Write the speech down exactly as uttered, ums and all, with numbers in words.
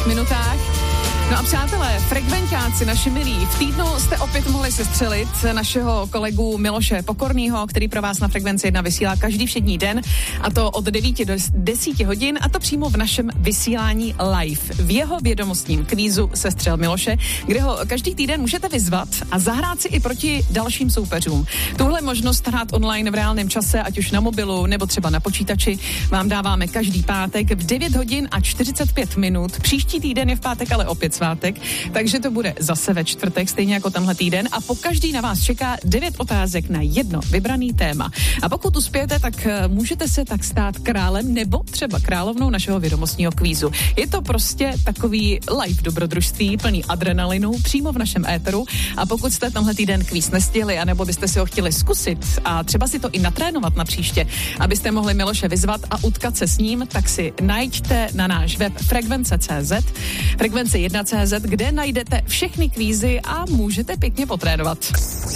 dvaceti minutách. No a přátelé, frekventáci, naši milí, v týdnu jste opět mohli sestřelit našeho kolegu Miloše Pokornýho, který pro vás na Frekvenci jedna vysílá každý všední den, a to od devíti do desíti hodin, a to přímo v našem vysílání live. V jeho vědomostním kvízu Sestřel Miloše, kde ho každý týden můžete vyzvat a zahrát si i proti dalším soupeřům. Tuhle možnost hrát online v reálném čase, ať už na mobilu nebo třeba na počítači, vám dáváme každý pátek v devět hodin a čtyřicet pět minut. Příští týden je v pátek ale opět svátek, takže to bude zase ve čtvrtek, stejně jako tenhle týden, a po každý na vás čeká devět otázek na jedno vybraný téma. A pokud uspějete, tak můžete se tak stát králem nebo třeba královnou našeho vědomostního kvízu. Je to prostě takový live dobrodružství plný adrenalinu přímo v našem éteru, a pokud jste tenhle týden kvíz nestihli, anebo byste si ho chtěli zkusit a třeba si to i natrénovat na příště, abyste mohli Miloše vyzvat a utkat se s ním, tak si najďte na náš web frekvence tečka cé zet, frekvence jedna tečka cé zet, kde najdete všechny kvízy a můžete pěkně potrénovat.